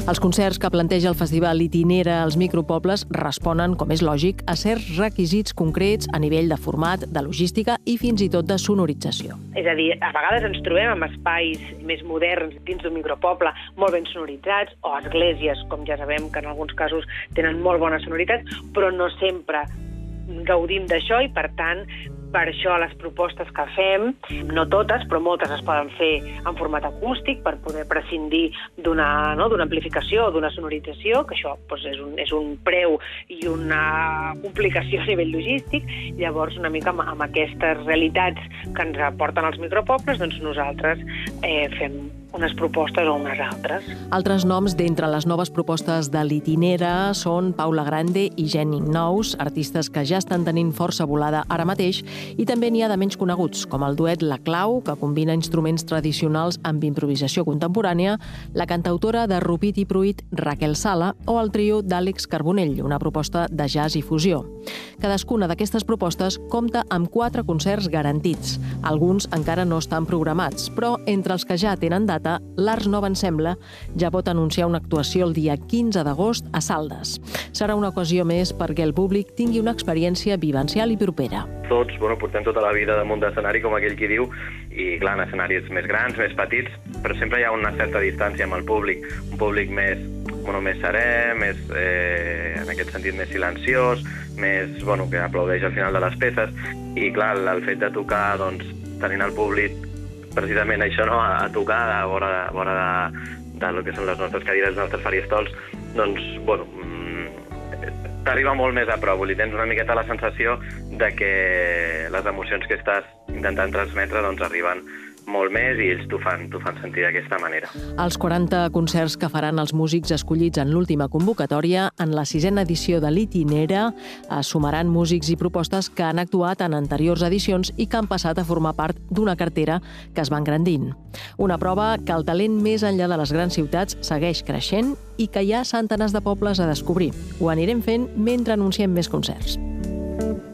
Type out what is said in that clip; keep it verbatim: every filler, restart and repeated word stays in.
Els concerts que planteja el Festival Itinera als micropobles responen, com és lògic, a certs requisits concrets a nivell de format, de logística i fins i tot de sonorització. És a dir, a vegades ens trobem amb espais més moderns dins d'un micropoble molt ben sonoritzats, o esglésies, com ja sabem que en alguns casos tenen molt bona sonoritat, però no sempre gaudim d'això i, per tant, per això les propostes que fem, no totes, però moltes es poden fer en format acústic per poder prescindir d'una no, d'una amplificació o d'una sonorització, que això doncs, és, un, és un preu i una complicació a nivell logístic. Llavors, una mica amb, amb aquestes realitats que ens aporten els micropobles, doncs nosaltres eh, fem unes propostes o unes altres. Altres noms d'entre les noves propostes de l'Itinera són Paula Grande i Jenny Nous, artistes que ja estan tenint força volada ara mateix, i també n'hi ha de menys coneguts, com el duet La Clau, que combina instruments tradicionals amb improvisació contemporània, la cantautora de Rupit i Pruit, Raquel Sala, o el trio d'Àlex Carbonell, una proposta de jazz i fusió. Cadascuna d'aquestes propostes compta amb quatre concerts garantits. Alguns encara no estan programats, però entre els que ja tenen data, l'Ars Nova Ensemble ja pot anunciar una actuació el dia quinze d'agost a Saldes. Serà una ocasió més perquè el públic tingui una experiència vivencial i propera. Tots bueno, portem tota la vida damunt d'escenari, com aquell qui diu, i clar, en escenaris més grans, més petits, però sempre hi ha una certa distància amb el públic, un públic més, bueno, més serè, més, eh, en aquest sentit més silenciós, més, bueno, que aplaudeix al final de les peces, i clar, el fet de tocar, doncs, tenint el públic precisament això, no? a tocar a vora, a vora de, de lo que són les nostres cadires, els nostres faristols, doncs, bueno, t'arriba molt més a prop, i tens una miqueta la sensació de que les emocions que estàs intentant transmetre doncs arriben molt més i ells t'ho fan, t'ho fan sentir d'aquesta manera. Els quaranta concerts que faran els músics escollits en l'última convocatòria, en la sisena edició de l'Itinera, es sumaran músics i propostes que han actuat en anteriors edicions i que han passat a formar part d'una cartera que es va engrandint. Una prova que el talent més enllà de les grans ciutats segueix creixent i que hi ha centenars de pobles a descobrir. Ho anirem fent mentre anunciem més concerts.